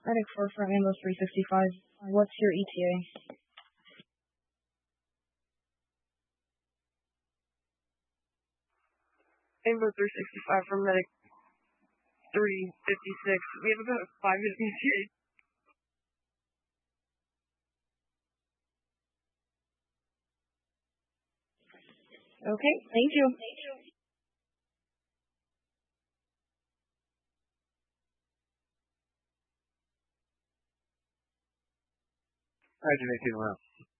Medic 4 from Ambo 365. What's your ETA? Ambo 365 from Medic 356. We have about 5 minutes ETA. Okay, thank you. Hydrogen 18 around.